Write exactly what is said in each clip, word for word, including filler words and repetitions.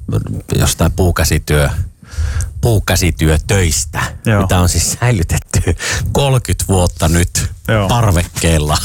jostain puukäsityö, puukäsityötöistä, Joo. mitä on siis säilytetty kolmekymmentä vuotta nyt Joo. parvekkeella.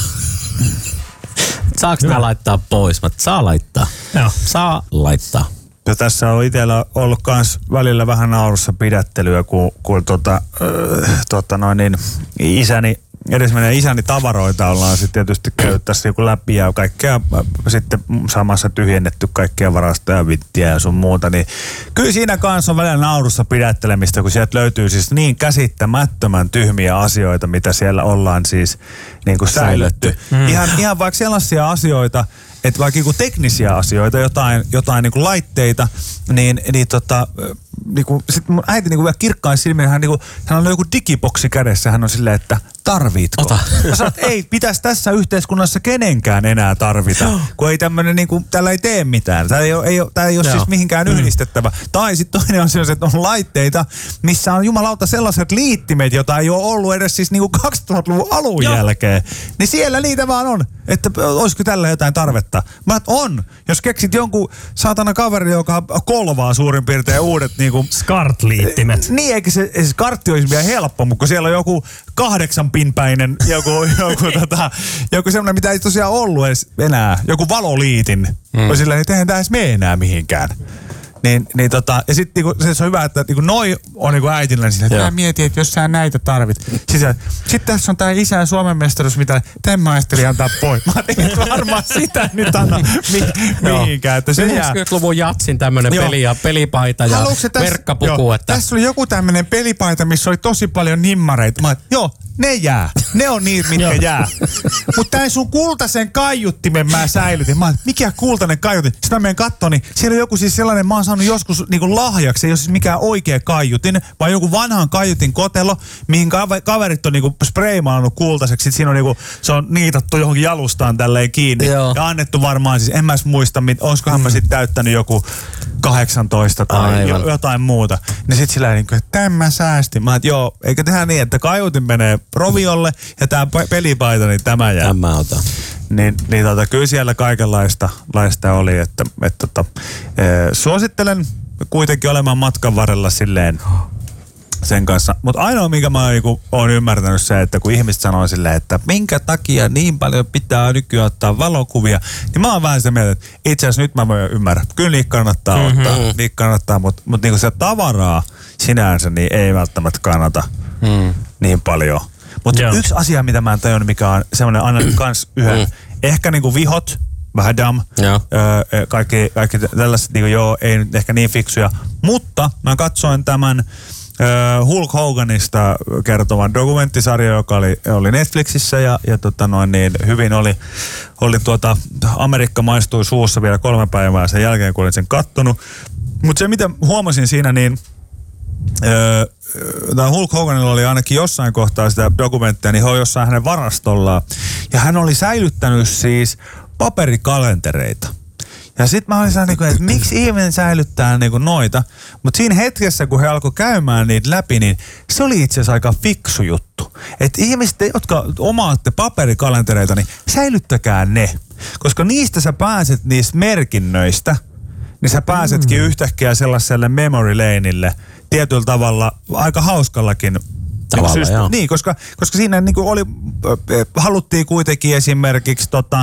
Saanko nämä laittaa pois? Mä saa laittaa. Joo. Saa laittaa. Ja tässä on itsellä ollut kans välillä vähän naurussa pidättelyä, kun, kun tota, äh, tota noin niin, isäni, edesmenneen isäni tavaroita ollaan sitten tietysti käynyt tässä joku läpi ja kaikkea sitten samassa tyhjennetty kaikkea varastoja, vittiä ja sun muuta, niin kyllä siinä kanssa on välillä naurussa pidättelemistä, kun sieltä löytyy siis niin käsittämättömän tyhmiä asioita, mitä siellä ollaan siis niin kuin säilytty. Mm. Ihan, ihan vaikka sellaisia asioita, että vaikka niinku teknisiä asioita, jotain, jotain niinku laitteita, niin, niin tota, niinku, sit mun äiti niinku vielä kirkkain silmiin, hän, niinku, hän on joku digiboksi kädessä, hän on silleen, että tarvitko? Ota. Mä sanon, että ei pitäisi tässä yhteiskunnassa kenenkään enää tarvita, kun ei tämmönen niinku, täällä ei tee mitään. Tää ei ole, ei ole, tää ei ole siis mihinkään mm. yhdistettävä. Tai sitten toinen on se, että on laitteita, missä on jumalauta sellaiset liittimet, jota ei ole ollut edes siis niinku kaksituhattaluvun alun Joo. jälkeen. Niin siellä niitä vaan on, että olisiko tällä jotain tarvetta. Mä et on. Jos keksit jonkun saatana kaveri, joka kolvaa suurin piirtein uudet niinku SCART-liittimet. Niin, eikä se, se SCART olisi vielä helppo, mutta kun siellä on joku kahdeksan pinpäinen, joku, joku, tota, joku semmoinen, mitä ei tosiaan ollut edes enää, joku valoliitin. Mm. Sillä ei eihän tää edes mene enää mihinkään. Niin, niin tota, ja sitten niinku, se on hyvä, että niinku noi on niinku äitillä sillä, että mä mietin, että jos sä näitä tarvit. Sitten sit tässä on tää isän Suomen mestaruus, mitä tämän mä ajattelin antaa pois. Mä ajattelin, että varmaan sitä nyt anna mi, mihinkään. Että se yhdeksänkymmentäluvun jatsin tämmönen peli ja pelipaita ja verkkapuku. Että tässä oli joku tämmönen pelipaita, missä oli tosi paljon nimmareita. Mä ajattelin, joo, ne jää. Ne on niitä, mitkä jää. Mutta tän sun kultaisen kaiuttimen mä säilytin. Mä ajattelin, mikä kultainen kaiutin? Sitten mä menen katsoin, niin siellä on joku siis sellainen, mä oon saanut joskus niinku lahjaksi, ei ole siis mikään oikea kaiutin, vaan joku vanhan kaiutin kotelo, mihin kaverit on niinku spreimaannut kultaiseksi. Sitten siinä on niinku, se on niitattu johonkin jalustaan tälleen kiinni. Joo. Ja annettu varmaan siis, en mä muista, olisikohan mä sitten täyttänyt joku kahdeksantoista tai Aivan. jotain muuta. Niin sit sillä niinku, että tämän mä säästin. Mä oon, joo, eikä tehdä niin, että kaiutin menee roviolle ja tää pelipaita, niin tämä jää. Tämä otan. Niin, niin tota, kyllä siellä kaikenlaista laista oli, että et, tota, e, suosittelen kuitenkin olemaan matkan varrella silleen sen kanssa. Mutta ainoa, minkä mä oon ymmärtänyt se, että kun ihmiset sanoo silleen, että minkä takia niin paljon pitää nykyään ottaa valokuvia, niin mä oon vähän sitä mieltä, että itse asiassa nyt mä voin ymmärrä. Kyllä niitä kannattaa mm-hmm. ottaa, niitä kannattaa, mutta mut niinku se tavaraa sinänsä niin ei välttämättä kannata mm. niin paljon. Mutta yksi asia, mitä mä en tajunnut, mikä on semmoinen aina kans yhden, mm. ehkä niinku vihot, vähän dam, öö, kaikki, kaikki tällaiset, niinku joo, ei nyt ehkä niin fiksuja, mutta mä katsoin tämän öö, Hulk Hoganista kertovan dokumenttisarja, joka oli, oli Netflixissä ja, ja tota noin niin hyvin oli, oli tuota, Amerikka maistui suussa vielä kolme päivää sen jälkeen, kun olin sen kattonut. Mutta se, mitä huomasin siinä, niin Öö, tämä Hulk Hoganilla oli ainakin jossain kohtaa sitä dokumenttia, niin he on jossain hänen varastollaan. Ja hän oli säilyttänyt siis paperikalentereita. Ja sit mä olin sellainen, että miksi ihminen säilyttää niinku noita. Mutta siinä hetkessä, kun he alkoi käymään niitä läpi, niin se oli itse asiassa aika fiksu juttu. Että ihmiset, jotka omaatte paperikalentereita, niin säilyttäkää ne. Koska niistä sä pääset niistä merkinnöistä, niin sä pääsetkin mm. yhtäkkiä sellaiselle memory laneille tietyllä tavalla aika hauskallakin tavalla, syystä, niin, koska, koska siinä niin kuin oli, haluttiin kuitenkin esimerkiksi tota,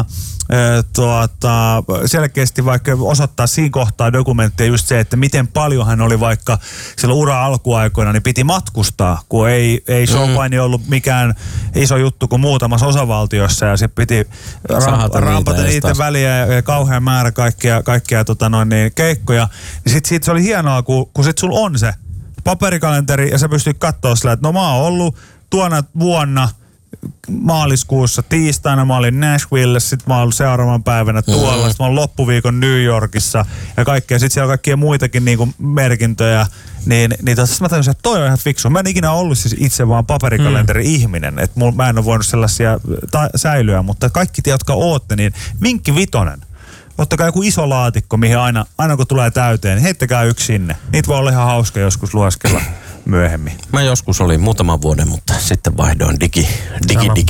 tuota, selkeästi vaikka osoittaa siinä kohtaa dokumentteja just se, että miten paljon hän oli vaikka silloin ura alkuaikoina, niin piti matkustaa, kun ei, ei showpaini mm. ollut mikään iso juttu kuin muutamassa osavaltiossa ja se piti rampata, rampata niitä väliä ja kauhean määrä kaikkia, kaikkia tota noin, niin, keikkoja. Niin sit, sit se oli hienoa, kun, kun sit sulla on se paperikalenteri ja sä pystyt katsoa sillä, että no mä oon ollut tuona vuonna maaliskuussa tiistaina mä olin Nashville, sit mä oon ollut seuraavan päivänä tuolla, mm-hmm. sit mä oon loppuviikon New Yorkissa ja kaikkea. Sit siellä on kaikkia muitakin niinku merkintöjä. Niin, niin tässä mä tajusin, että toi on ihan fiksu. Mä en ikinä ollut siis itse vaan paperikalenteri-ihminen. Mm. Että mä en ole voinut sellaisia ta- säilyä, mutta kaikki te, jotka ootte, niin vinkki vitonen. Ottakaa joku iso laatikko, mihin aina, aina kun tulee täyteen, heittäkää yksi sinne. Niitä voi olla ihan hauska joskus lueskella myöhemmin. Mä joskus olin muutaman vuoden, mutta sitten vaihdoin digi, digi, digi.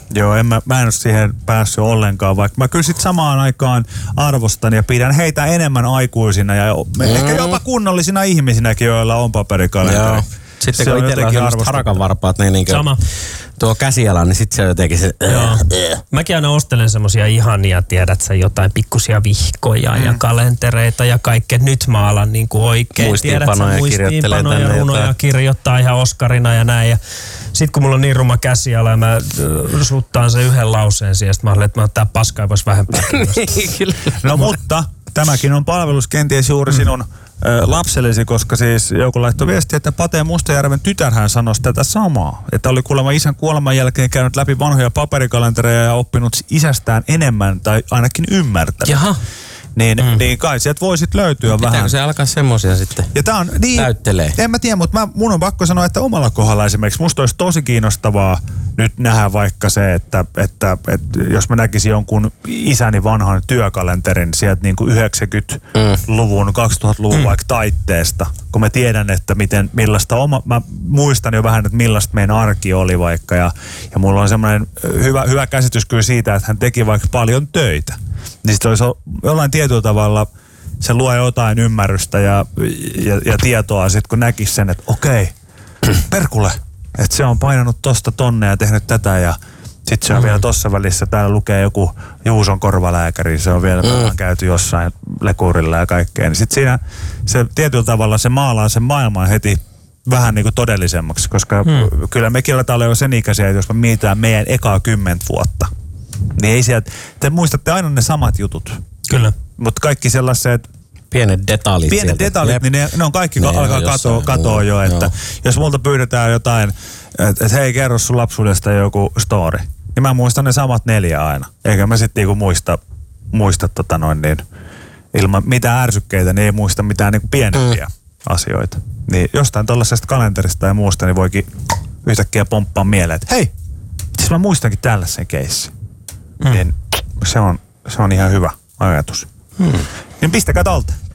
Joo, en mä, mä en ole siihen päässyt ollenkaan, vaikka mä kyllä sit samaan aikaan arvostan ja pidän heitä enemmän aikuisina ja mm. ehkä jopa kunnollisina ihmisinäkin, joilla on paperikalenteri. Joo. Sitten se kun itsellä on sellaiset harakanvarpaat, niin, niin Sama. tuo käsiala, niin sitten se on jotenkin se... Joo. Mäkin aina ostelen semmosia ihania, tiedät sä, jotain pikkusia vihkoja mm. ja kalentereita ja kaikkea. Nyt mä alan niinku oikein, muistiinpanoja, tiedät sä, muistiinpanoja, runoja jotain. Kirjoittaa ihan Oscarina ja näin. Ja sit kun mulla on niin ruma käsiala ja mä suttaan sen yhden lauseen siihen, sit mä olen, että mä tää paska ei vois vähempää kiinnostaa. No mutta tämäkin on palvelus kenties juuri mm. sinun lapsellesi, koska siis joku laittoi viestiä, että Pate Mustajärven tytärhän sanoi tätä samaa. Että oli kuulemma isän kuoleman jälkeen käynyt läpi vanhoja paperikalentereja ja oppinut isästään enemmän tai ainakin ymmärtänyt. Jaha. Niin, mm. niin kai sieltä voi sit löytyä Pitääkö vähän. se alkaa semmosia sitten ja tää on, niin, täyttelee? En mä tiedä, mutta mä, mun on pakko sanoa, että omalla kohdalla esimerkiksi musta olisi tosi kiinnostavaa nyt nähdä vaikka se, että, että, että jos mä näkisin jonkun isäni vanhan työkalenterin sieltä niin kuin yhdeksänkymmentäluvun, mm. kaksituhattaluvun mm. vaikka taitteesta, kun mä tiedän, että miten, millaista oma, mä muistan jo vähän, että millaista meidän arki oli vaikka ja, ja mulla on semmoinen hyvä, hyvä käsitys kyllä siitä, että hän teki vaikka paljon töitä. Niin sit olisi jollain tietyllä tavalla, se luo jotain ymmärrystä ja, ja, ja tietoa sit kun näkisi sen, että okei, perkule, että se on painanut tosta tonne ja tehnyt tätä ja sit se on mm. vielä tossa välissä, täällä lukee joku Juuson korvalääkäri, se on vielä mm. käyty jossain lekurilla ja kaikkea. Niin sit siinä se tietyllä tavalla se maalaa sen maailman heti vähän niin kuin todellisemmaksi, koska mm. kyllä mekin aletaan olla jo sen ikäisiä, että jos me mietitään meidän ekaa kymmentä vuotta, niin ei sieltä, te muistatte aina ne samat jutut. Kyllä. Mutta kaikki sellaiset pienet detaljit Pienet sieltä. detaljit, Lep. niin ne, ne on kaikki, ne alkaa katoa, katoa jo, että joo. Jos multa pyydetään jotain, että et, hei, kerro sun lapsuudesta joku story, niin mä muistan ne samat neljä aina. Eikä mä sitten niinku muista, muista tota noin niin, ilman mitään ärsykkeitä, niin ei muista mitään niinku pienempiä mm. asioita. Niin jostain tollaisesta kalenterista ja muusta, niin voikin yhtäkkiä pomppaa mieleen, että hei, siis mä muistankin tällaisen keissin. Mm. Niin se on, se on ihan hyvä ajatus. Mm. Niin pistäkää talteen.